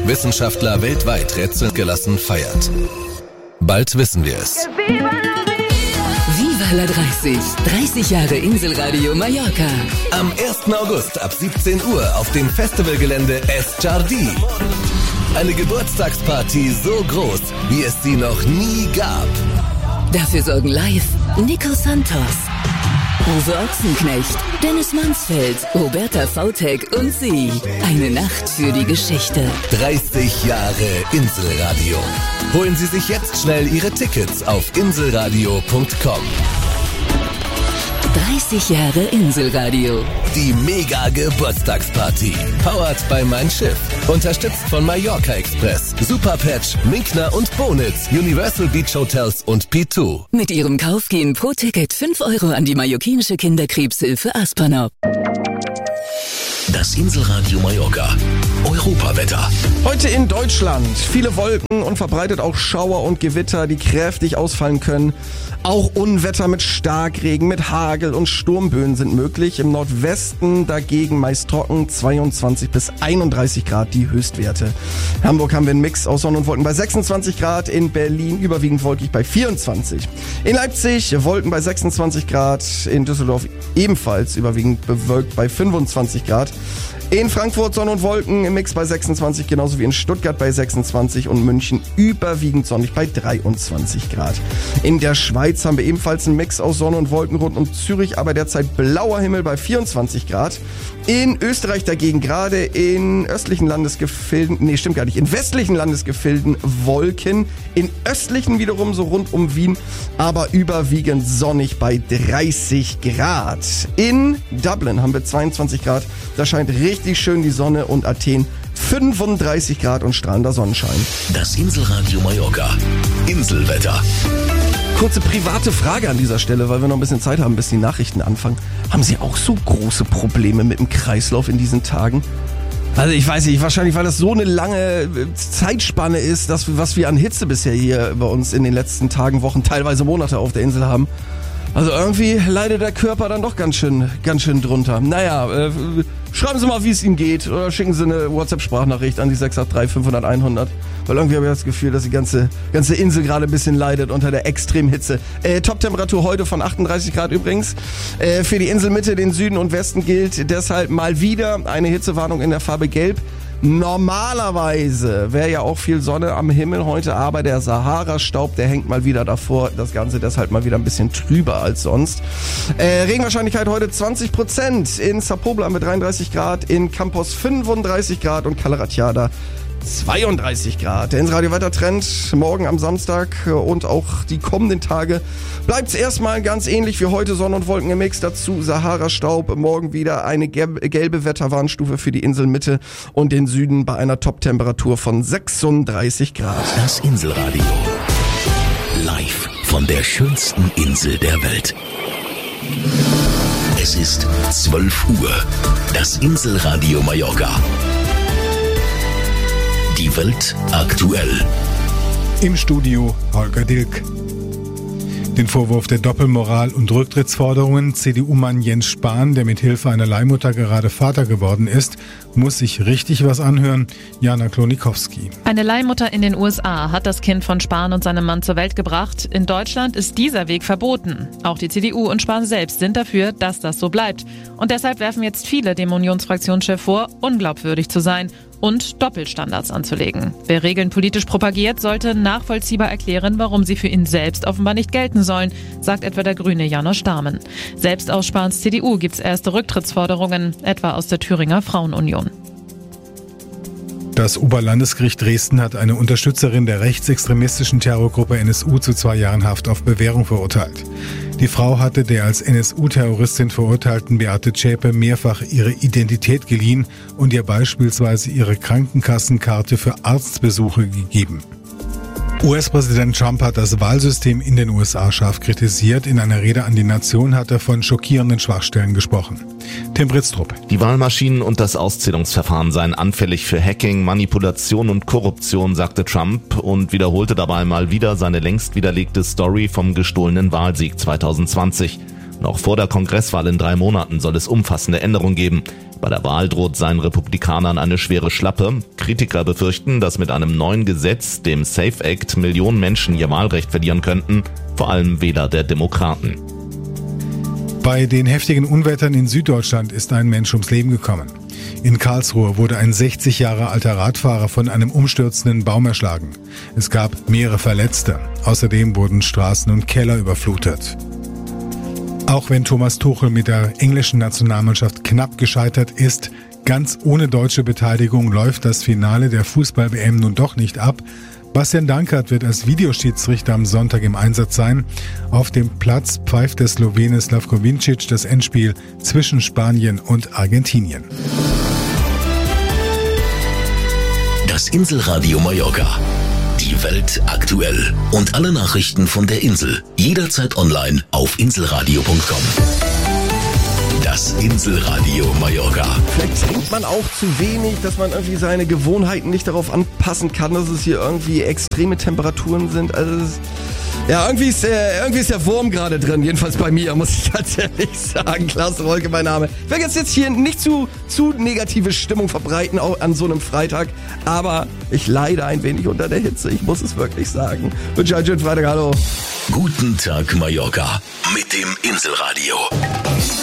Wissenschaftler weltweit rätselgelassen feiert. Bald wissen wir es. Viva la 30. 30 Jahre Inselradio Mallorca. Am 1. August ab 17 Uhr auf dem Festivalgelände Es Jardí. Eine Geburtstagsparty so groß, wie es sie noch nie gab. Dafür sorgen live Nico Santos, Uwe Ochsenknecht, Dennis Mansfeld, Roberta Vautek und sie. Eine Nacht für die Geschichte. 30 Jahre Inselradio. Holen Sie sich jetzt schnell Ihre Tickets auf inselradio.com. 30 Jahre Inselradio. Die Mega-Geburtstagsparty. Powered by Mein Schiff. Unterstützt von Mallorca Express, Superpatch, Minkner und Bonitz, Universal Beach Hotels und P2. Mit Ihrem Kauf gehen pro Ticket 5 Euro an die mallorquinische Kinderkrebshilfe Aspanop. Das Inselradio Mallorca. Europawetter. Heute in Deutschland viele Wolken und verbreitet auch Schauer und Gewitter, die kräftig ausfallen können. Auch Unwetter mit Starkregen, mit Hagel und Sturmböen sind möglich. Im Nordwesten dagegen meist trocken, 22 bis 31 Grad die Höchstwerte. In Hamburg haben wir einen Mix aus Sonne und Wolken bei 26 Grad, in Berlin überwiegend wolkig bei 24. In Leipzig Wolken bei 26 Grad, in Düsseldorf ebenfalls überwiegend bewölkt bei 25 Grad. In Frankfurt Sonne und Wolken im Mix bei 26, genauso wie in Stuttgart bei 26 und München überwiegend sonnig bei 23 Grad. In der Schweiz haben wir ebenfalls einen Mix aus Sonne und Wolken rund um Zürich, aber derzeit blauer Himmel bei 24 Grad. In Österreich dagegen gerade in östlichen Landesgefilden, in westlichen Landesgefilden Wolken, in östlichen wiederum so rund um Wien, aber überwiegend sonnig bei 30 Grad. In Dublin haben wir 22 Grad, da scheint richtig schön die Sonne, und Athen 35 Grad und strahlender Sonnenschein. Das Inselradio Mallorca. Inselwetter. Kurze private Frage an dieser Stelle, weil wir noch ein bisschen Zeit haben, bis die Nachrichten anfangen. Haben Sie auch so große Probleme mit dem Kreislauf in diesen Tagen? Also ich weiß nicht, wahrscheinlich, weil das so eine lange Zeitspanne ist, was wir an Hitze bisher hier bei uns in den letzten Tagen, Wochen, teilweise Monate auf der Insel haben. Also irgendwie leidet der Körper dann doch ganz schön drunter. Naja, schreiben Sie mal, wie es Ihnen geht, oder schicken Sie eine WhatsApp-Sprachnachricht an die 683 500 100. Weil irgendwie habe ich das Gefühl, dass die ganze Insel gerade ein bisschen leidet unter der Extremhitze. Top-Temperatur heute von 38 Grad übrigens. Für die Inselmitte, den Süden und Westen gilt deshalb mal wieder eine Hitzewarnung in der Farbe Gelb. Normalerweise wäre ja auch viel Sonne am Himmel heute, aber der Sahara-Staub, der hängt mal wieder davor. Das Ganze deshalb mal wieder ein bisschen trüber als sonst. Regenwahrscheinlichkeit heute 20%. In Sa Pobla haben wir 33 Grad, in Campos 35 Grad und Cala Ratjada 32 Grad. Der Inselradio-Wettertrend morgen am Samstag und auch die kommenden Tage bleibt es erstmal ganz ähnlich wie heute. Sonne und Wolken im Mix, dazu Sahara-Staub. Morgen wieder eine gelbe Wetterwarnstufe für die Inselmitte und den Süden bei einer Top-Temperatur von 36 Grad. Das Inselradio. Live von der schönsten Insel der Welt. Es ist 12 Uhr. Das Inselradio Mallorca. Die Welt aktuell. Im Studio Holger Dilk. Den Vorwurf der Doppelmoral und Rücktrittsforderungen CDU-Mann Jens Spahn, der mit Hilfe einer Leihmutter gerade Vater geworden ist, muss sich richtig was anhören. Jana Klonikowski. Eine Leihmutter in den USA hat das Kind von Spahn und seinem Mann zur Welt gebracht. In Deutschland ist dieser Weg verboten. Auch die CDU und Spahn selbst sind dafür, dass das so bleibt. Und deshalb werfen jetzt viele dem Unionsfraktionschef vor, unglaubwürdig zu sein und Doppelstandards anzulegen. Wer Regeln politisch propagiert, sollte nachvollziehbar erklären, warum sie für ihn selbst offenbar nicht gelten sollen, sagt etwa der Grüne Janosch Dahmen. Selbst aus Spahns CDU gibt's erste Rücktrittsforderungen, etwa aus der Thüringer Frauenunion. Das Oberlandesgericht Dresden hat eine Unterstützerin der rechtsextremistischen Terrorgruppe NSU zu 2 Jahren Haft auf Bewährung verurteilt. Die Frau hatte der als NSU-Terroristin verurteilten Beate Zschäpe mehrfach ihre Identität geliehen und ihr beispielsweise ihre Krankenkassenkarte für Arztbesuche gegeben. US-Präsident Trump hat das Wahlsystem in den USA scharf kritisiert. In einer Rede an die Nation hat er von schockierenden Schwachstellen gesprochen. Tim Britztrup. Die Wahlmaschinen und das Auszählungsverfahren seien anfällig für Hacking, Manipulation und Korruption, sagte Trump und wiederholte dabei mal wieder seine längst widerlegte Story vom gestohlenen Wahlsieg 2020. Noch vor der Kongresswahl in 3 Monaten soll es umfassende Änderungen geben. Bei der Wahl droht seinen Republikanern eine schwere Schlappe. Kritiker befürchten, dass mit einem neuen Gesetz, dem SAFE Act, Millionen Menschen ihr Wahlrecht verlieren könnten, vor allem Wähler der Demokraten. Bei den heftigen Unwettern in Süddeutschland ist ein Mensch ums Leben gekommen. In Karlsruhe wurde ein 60 Jahre alter Radfahrer von einem umstürzenden Baum erschlagen. Es gab mehrere Verletzte. Außerdem wurden Straßen und Keller überflutet. Auch wenn Thomas Tuchel mit der englischen Nationalmannschaft knapp gescheitert ist, ganz ohne deutsche Beteiligung läuft das Finale der Fußball-WM nun doch nicht ab. Bastian Dankert wird als Videoschiedsrichter am Sonntag im Einsatz sein. Auf dem Platz pfeift der Slowene Slavko Vincic das Endspiel zwischen Spanien und Argentinien. Das Inselradio Mallorca. Die Welt aktuell. Und alle Nachrichten von der Insel. Jederzeit online auf inselradio.com. Das Inselradio Mallorca. Vielleicht trinkt man auch zu wenig, dass man irgendwie seine Gewohnheiten nicht darauf anpassen kann, dass es hier irgendwie extreme Temperaturen sind. Also irgendwie ist der Wurm gerade drin, jedenfalls bei mir, muss ich ganz ehrlich sagen. Klaas Rolke, mein Name. Ich will jetzt hier nicht zu negative Stimmung verbreiten, auch an so einem Freitag, aber ich leide ein wenig unter der Hitze, ich muss es wirklich sagen. Wünsche einen schönen Freitag, hallo. Guten Tag Mallorca mit dem Inselradio.